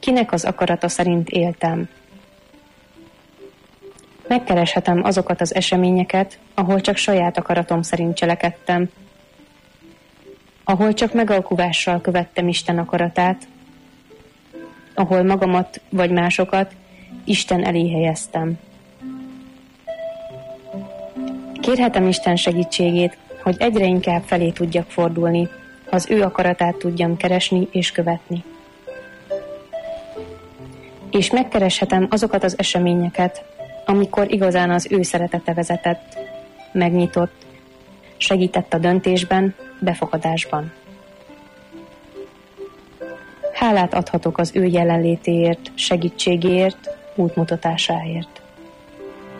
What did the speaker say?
kinek az akarata szerint éltem. Megkereshetem azokat az eseményeket, ahol csak saját akaratom szerint cselekedtem, ahol csak megalkuvással követtem Isten akaratát, ahol magamat vagy másokat Isten elé helyeztem. Kérhetem Isten segítségét, hogy egyre inkább felé tudjak fordulni, az ő akaratát tudjam keresni és követni. És megkereshetem azokat az eseményeket, amikor igazán az ő szeretete vezetett, megnyitott, segített a döntésben, befogadásban. Hálát adhatok az ő jelenlétéért, segítségéért, útmutatásáért.